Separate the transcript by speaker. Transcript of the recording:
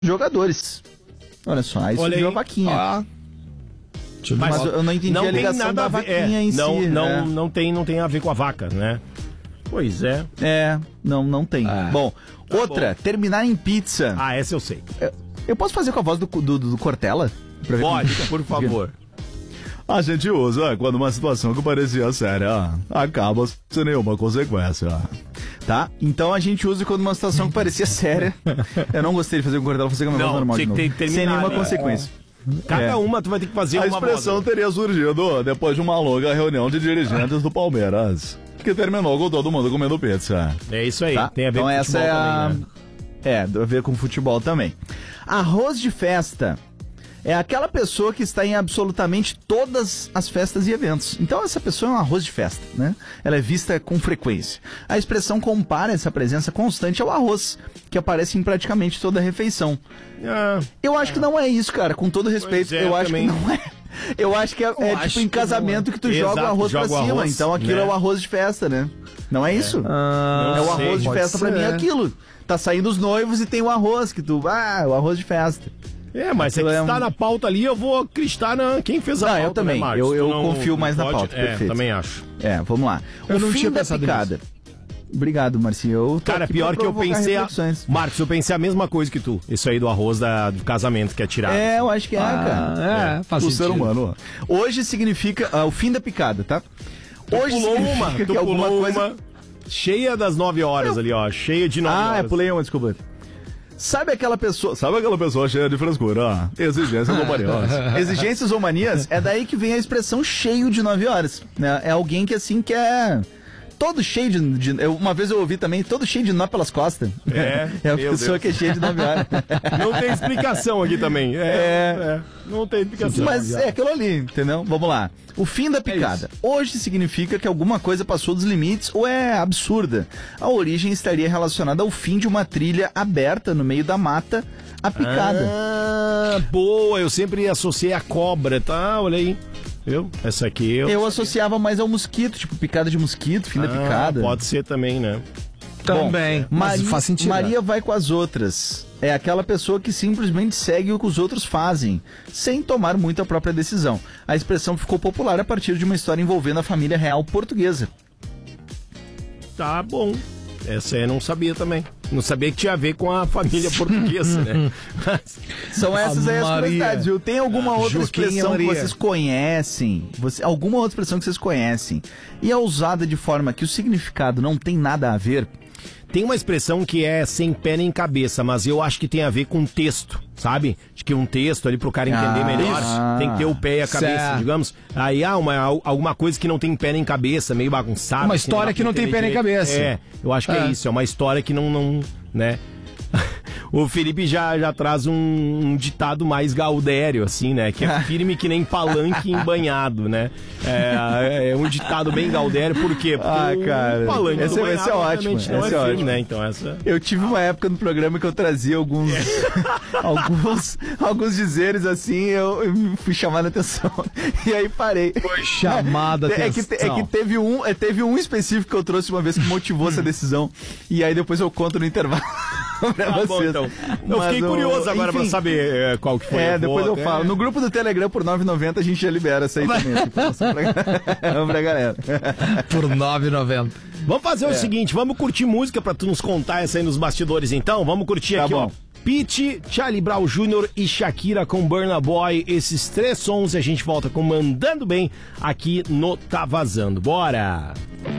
Speaker 1: jogadores. Olha só, aí surgiu a vaquinha. Mas eu não entendi a ligação da vaquinha em si.
Speaker 2: Não tem a ver com a vaca, né? Pois é.
Speaker 1: Não tem. Bom, outra, terminar em pizza.
Speaker 2: Essa eu sei.
Speaker 1: Eu posso fazer com a voz do Cortella?
Speaker 2: Pode, por favor.
Speaker 1: A gente usa quando uma situação que parecia séria acaba sem nenhuma consequência. Tá? Então a gente usa quando uma situação que parecia séria. Eu não gostei de fazer com o Cortella, vou fazer com a minha voz normal de novo. Sem nenhuma consequência.
Speaker 2: Cada uma tu vai ter que fazer uma voz.
Speaker 1: A expressão teria surgido depois de uma longa reunião de dirigentes do Palmeiras, que terminou com todo mundo comendo pizza.
Speaker 2: É isso aí,
Speaker 1: tá?
Speaker 2: Tem a ver
Speaker 1: então
Speaker 2: com
Speaker 1: essa
Speaker 2: futebol também, né?
Speaker 1: Tem a ver com futebol também. Arroz de festa é aquela pessoa que está em absolutamente todas as festas e eventos. Então essa pessoa é um arroz de festa, né? Ela é vista com frequência. A expressão compara essa presença constante ao arroz, que aparece em praticamente toda a refeição. Eu acho que não é isso, cara, com todo respeito. Eu acho que não é. Eu acho que é tipo em casamento que tu joga o arroz pra cima. Então aquilo é o arroz de festa, né? Não é isso? É o arroz de festa pra mim, é aquilo. Tá saindo os noivos e tem o arroz que tu... o arroz de festa.
Speaker 2: Mas se tá na pauta ali, eu vou acreditar quem fez a pauta.
Speaker 1: Eu também,
Speaker 2: né,
Speaker 1: eu confio mais na pauta, perfeito.
Speaker 2: Também acho.
Speaker 1: Vamos lá.
Speaker 3: Eu não tinha
Speaker 1: da
Speaker 3: pensado
Speaker 1: picada.
Speaker 3: nisso.
Speaker 1: Obrigado, Marcinho.
Speaker 2: Cara, pior que eu pensei... Marcos, eu pensei a mesma coisa que tu. Isso aí do arroz do casamento que é tirado.
Speaker 1: Eu acho que cara.
Speaker 3: Faz
Speaker 1: o
Speaker 3: sentido.
Speaker 1: ser humano. Hoje significa o fim da picada, tá? Hoje significa que alguma coisa...
Speaker 2: Cheia das 9 horas ali, ó. Cheia de 9 horas.
Speaker 1: Pulei uma, desculpa. Sabe aquela pessoa cheia de frescura? Exigências ou manias. Exigências ou manias é daí que vem a expressão cheio de 9 horas. Né? É alguém que assim quer... Todo cheio de... Uma vez eu ouvi também, todo cheio de nó pelas costas. É a pessoa que é cheia de 9 horas.
Speaker 2: Não tem explicação aqui também. Não tem explicação.
Speaker 1: Mas é aquilo ali, entendeu? Vamos lá. O fim da picada. Hoje significa que alguma coisa passou dos limites ou é absurda. A origem estaria relacionada ao fim de uma trilha aberta no meio da mata, a picada.
Speaker 2: Boa, eu sempre associei a cobra, tá? Olha aí. Essa aqui
Speaker 1: eu associava mais ao mosquito, tipo picada de mosquito, fim da picada.
Speaker 2: Pode ser também, né?
Speaker 3: Também.
Speaker 1: Mas
Speaker 3: faz sentido.
Speaker 1: Maria vai com as outras. É aquela pessoa que simplesmente segue o que os outros fazem, sem tomar muito a própria decisão. A expressão ficou popular a partir de uma história envolvendo a família real portuguesa.
Speaker 2: Tá bom. Essa eu não sabia também. Não sabia que tinha a ver com a família portuguesa, né?
Speaker 1: São essas aí as curiosidades, viu? Tem alguma outra expressão que vocês conhecem? Alguma outra expressão que vocês conhecem? E é usada de forma que o significado não tem nada a ver?
Speaker 2: Tem uma expressão que é sem pé nem cabeça, mas eu acho que tem a ver com texto, sabe? Acho que um texto ali pro cara entender melhor, tem que ter o pé e a cabeça, digamos. Aí alguma coisa que não tem pé nem cabeça, meio bagunçada.
Speaker 3: Uma história que não tem pé nem cabeça.
Speaker 2: Eu acho que é isso, é uma história que não né? O Felipe já traz um ditado mais gaudério, assim, né? Que é firme que nem palanque embanhado, né? É um ditado bem gaudério, por quê? Porque
Speaker 1: cara,
Speaker 2: palanque
Speaker 1: esse é ótimo,
Speaker 2: não é firme, né? Então essa...
Speaker 1: Eu tive uma época no programa que eu trazia alguns dizeres assim, eu fui chamado a atenção. E aí parei.
Speaker 3: Foi chamada a atenção.
Speaker 1: É que teve um específico que eu trouxe uma vez que motivou essa decisão. E aí depois eu conto no intervalo. Pra vocês.
Speaker 2: Bom, então. Eu fiquei curioso agora pra saber qual que foi.
Speaker 1: Depois eu falo. No grupo do Telegram por R$ 9,90 a gente já libera essa aí também. Vamos pra galera.
Speaker 3: Por R$ 9,90.
Speaker 2: Vamos fazer o seguinte, vamos curtir música pra tu nos contar essa aí nos bastidores então. Vamos curtir aqui, ó. Pitty, Charlie Brown Jr. e Shakira com Burna Boy. Esses 3 sons e a gente volta com Mandando Bem aqui no Tá Vazando. Bora!